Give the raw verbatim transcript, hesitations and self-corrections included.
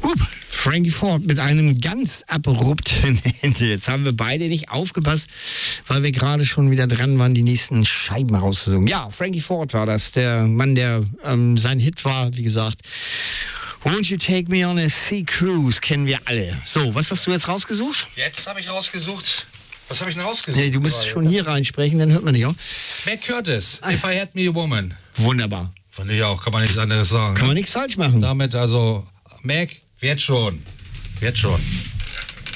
Hup, Frankie Ford mit einem ganz abrupten Ende. Jetzt haben wir beide nicht aufgepasst, weil wir gerade schon wieder dran waren, die nächsten Scheiben rauszusuchen. Ja, Frankie Ford war das, der Mann, der ähm, sein Hit war, wie gesagt. Won't You Take Me on a Sea Cruise, kennen wir alle. So, was hast du jetzt rausgesucht? Jetzt habe ich rausgesucht. Was habe ich denn rausgesucht? Nee, du musst schon hier reinsprechen, dann hört man dich auch. Mac Curtis, If I Had Me a Woman. Wunderbar. Fand ich auch, kann man nichts anderes sagen. Kann man nichts falsch machen. Damit also, Mac, wird schon. Wird schon.